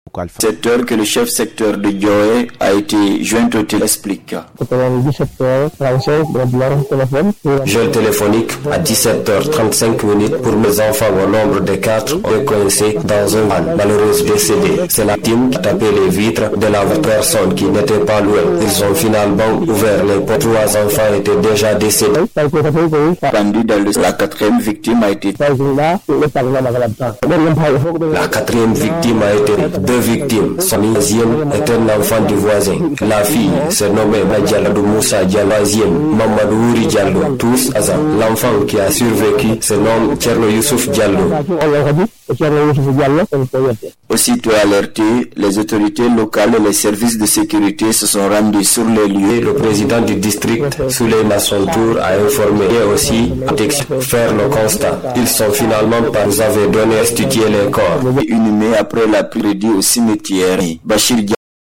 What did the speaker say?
Cette heure que le chef secteur de Dioé a été joint au téléexplique. Gel téléphonique à 17h35 pour mes enfants au nombre de 4 ont coincé dans un van, malheureuse décédée. C'est la team qui tapait les vitres de la personne qui n'était pas loin. Ils ont finalement ouvert les portes. 3 enfants étaient déjà décédés. La quatrième victime a été deux victimes. Son deuxième est un enfant du voisin. La fille se nommait Diallo Moussa Diallo, Mamadou Ouri Diallo, tous hasard. L'enfant qui a survécu se nomme Tcherno Youssouf Diallo. Aussitôt alertés, les autorités locales et les services de sécurité se sont rendus sur les lieux. Le président du district, Souleyman à son tour, a informé et aussi faire le constat. Ils sont finalement par nous avez donné restituer les corps. Inhumés après l'après-midi au cimetière. Bachir